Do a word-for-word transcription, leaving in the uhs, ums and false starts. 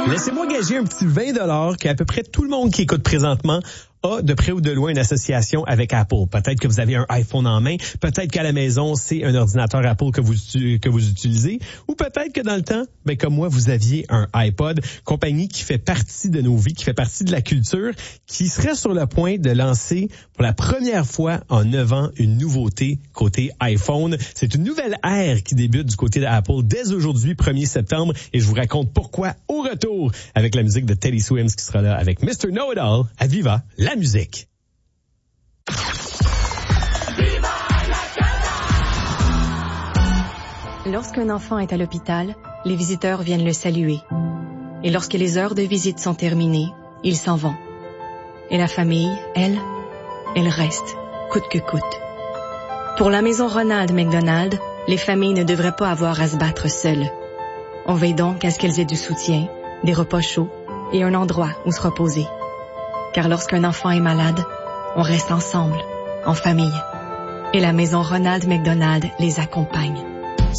Laissez-moi gager un petit vingt dollars qu'à peu près tout le monde qui écoute présentement a de près ou de loin une association avec Apple. Peut-être que vous avez un iPhone en main, peut-être qu'à la maison, c'est un ordinateur Apple que vous que vous utilisez, ou peut-être que dans le temps, ben comme moi, vous aviez un iPod, compagnie qui fait partie de nos vies, qui fait partie de la culture, qui serait sur le point de lancer pour la première fois en neuf ans une nouveauté côté iPhone. C'est une nouvelle ère qui débute du côté d'Apple dès aujourd'hui, premier septembre, et je vous raconte pourquoi au retour avec la musique de Teddy Swims qui sera là avec mister Know-It-All à Viva la musique. Lorsqu'un enfant est à l'hôpital, les visiteurs viennent le saluer. Et lorsque les heures de visite sont terminées, ils s'en vont. Et la famille, elle, elle reste, coûte que coûte. Pour la maison Ronald McDonald, les familles ne devraient pas avoir à se battre seules. On veille donc à ce qu'elles aient du soutien, des repas chauds et un endroit où se reposer. Car lorsqu'un enfant est malade, on reste ensemble, en famille. Et la maison Ronald McDonald les accompagne.